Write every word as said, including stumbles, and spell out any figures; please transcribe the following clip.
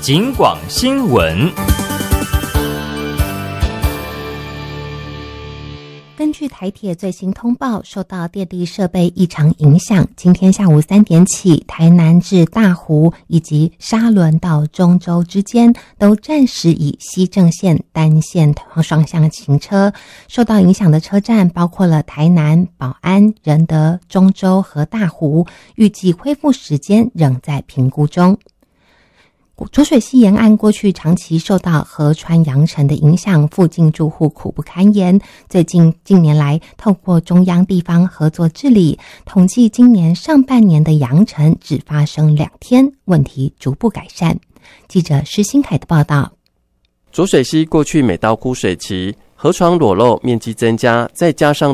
警广新闻。 根据台铁最新通报，受到电力设备异常影响，今天下午三点起，台南至大湖以及沙仑到中州之间都暂时以西正线单线双向行车。受到影响的车站包括了台南、保安、仁德、中州和大湖，预计恢复时间仍在评估中。浊水溪沿岸过去长期受到河川扬尘的影响，附近住户苦不堪言。最近近年来，透过中央地方合作治理，统计今年上半年的扬尘只发生两天，问题逐步改善。记者施新凯的报道。 浊水溪过去每到枯水期，河床裸露面积增加，再加上